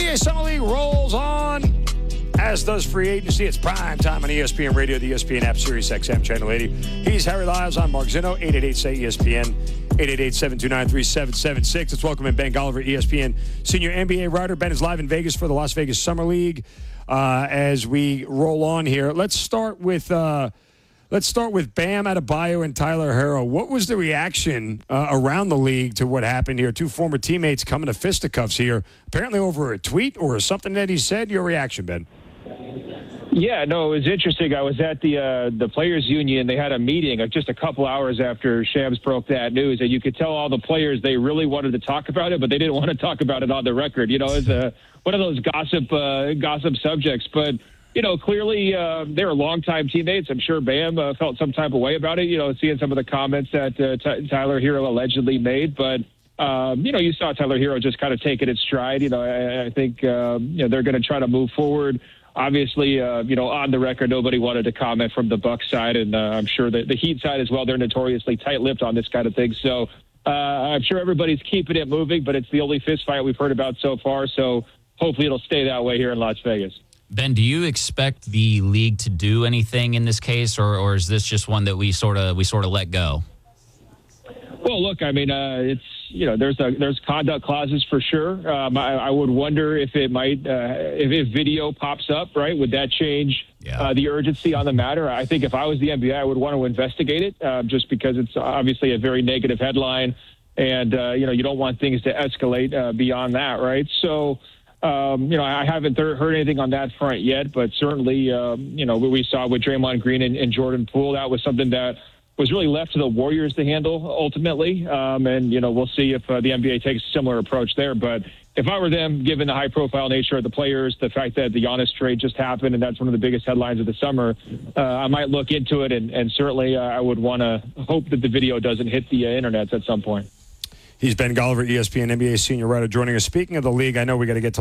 NBA Summer League rolls on, as does free agency. It's prime time on ESPN Radio, the ESPN app, Sirius XM, Channel 80. He's Harry Lyles. I'm Mark Zinno, 888-SAY-ESPN, 888-729-3776. Let's welcome in Ben Golliver, ESPN senior NBA writer. Ben is live in Vegas for the Las Vegas Summer League. As we roll on here, let's start with Bam Adebayo and Tyler Herro. What was the reaction around the league to what happened here? Two former teammates coming to fisticuffs here, apparently over a tweet or something that he said. Your reaction, Ben? Yeah, no, it was interesting. I was at the Players Union. They had a meeting just a couple hours after Shams broke that news, and you could tell all the players they really wanted to talk about it, but they didn't want to talk about it on the record. You know, it's one of those gossip subjects. But you know, clearly they were longtime teammates. I'm sure Bam felt some type of way about it. You know, seeing some of the comments that Tyler Herro allegedly made, but. You know, you saw Tyler Herro just kind of take it in stride. You know, I think, you know, they're going to try to move forward. Obviously, you know, on the record, nobody wanted to comment from the Bucks side, and I'm sure that the Heat side as well, they're notoriously tight-lipped on this kind of thing. So I'm sure everybody's keeping it moving, but it's the only fist fight we've heard about so far. So hopefully it'll stay that way here in Las Vegas. Ben, do you expect the league to do anything in this case, or is this just one that we sort of let go? Well, look, I mean, it's, you know, there's conduct clauses for sure. I would wonder if it might, if video pops up, right? Would that change the urgency on the matter? I think if I was the NBA, I would want to investigate it just because it's obviously a very negative headline. And, you know, you don't want things to escalate beyond that, right? So, you know, I haven't heard anything on that front yet, but certainly, you know, what we saw with Draymond Green and Jordan Poole, that was something that was really left to the Warriors to handle ultimately. And, you know, we'll see if the NBA takes a similar approach there. But if I were them, given the high-profile nature of the players, the fact that the Giannis trade just happened, and that's one of the biggest headlines of the summer, I might look into it. And certainly I would want to hope that the video doesn't hit the internets at some point. He's Ben Golliver, ESPN NBA senior writer, joining us. Speaking of the league, I know we got to get to